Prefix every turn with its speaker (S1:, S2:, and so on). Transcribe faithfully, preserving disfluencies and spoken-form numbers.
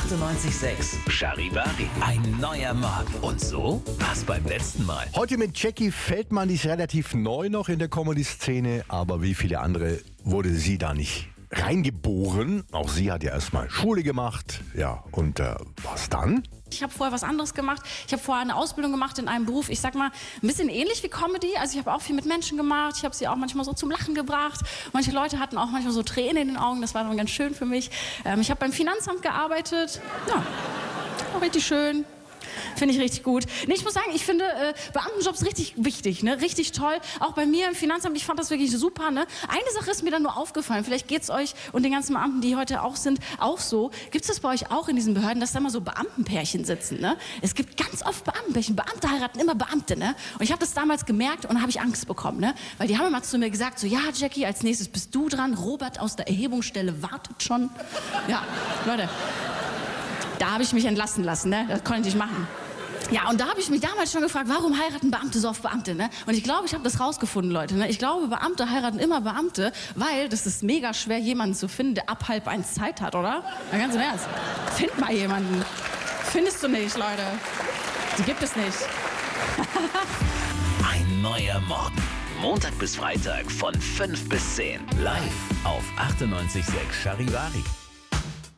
S1: achtundneunzig Komma sechs. Charivari. Ein neuer Morgen. Und so war's beim letzten Mal.
S2: Heute mit Jackie Feldmann, die ist relativ neu noch in der Comedy-Szene, aber wie viele andere wurde sie da nicht reingeboren. Auch sie hat ja erstmal Schule gemacht. Ja, und äh, was dann?
S3: Ich habe vorher was anderes gemacht. Ich habe vorher eine Ausbildung gemacht in einem Beruf, ich sag mal, ein bisschen ähnlich wie Comedy. Also ich habe auch viel mit Menschen gemacht. Ich habe sie auch manchmal so zum Lachen gebracht. Manche Leute hatten auch manchmal so Tränen in den Augen. Das war dann ganz schön für mich. Ähm, ich habe beim Finanzamt gearbeitet. Ja, war richtig schön. Finde ich richtig gut. Nee, ich muss sagen, ich finde äh, Beamtenjobs richtig wichtig, ne? Richtig toll. Auch bei mir im Finanzamt, ich fand das wirklich super. Ne? Eine Sache ist mir dann nur aufgefallen. Vielleicht geht es euch und den ganzen Beamten, die heute auch sind, auch so. Gibt es das bei euch auch in diesen Behörden, dass da mal so Beamtenpärchen sitzen? Ne? Es gibt ganz oft Beamtenpärchen. Beamte heiraten immer Beamte. Ne? Und ich habe das damals gemerkt und da habe ich Angst bekommen. Ne? Weil die haben immer zu mir gesagt, so, ja, Jackie, als nächstes bist du dran. Robert aus der Erhebungsstelle wartet schon. Ja, Leute, da habe ich mich entlassen lassen. Ne? Das konnte ich machen. Ja, und da habe ich mich damals schon gefragt, warum heiraten Beamte so oft Beamte, ne? Und ich glaube, ich habe das rausgefunden, Leute, ne? Ich glaube, Beamte heiraten immer Beamte, weil das ist mega schwer, jemanden zu finden, der ab halb eins Zeit hat, oder? Na, ganz im Ernst. Find mal jemanden. Findest du nicht, Leute. Die gibt es nicht.
S1: Ein neuer Morgen. Montag bis Freitag von fünf bis zehn. Live auf achtundneunzig Komma sechs Charivari.